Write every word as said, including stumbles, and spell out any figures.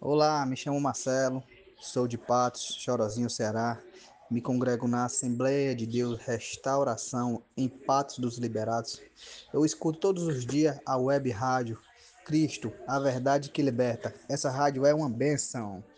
Olá, me chamo Marcelo, sou de Patos, Chorozinho, Ceará. Me congrego na Assembleia de Deus Restauração em Patos dos Liberados. Eu escuto todos os dias a web rádio Cristo, a verdade que liberta. Essa rádio é uma benção.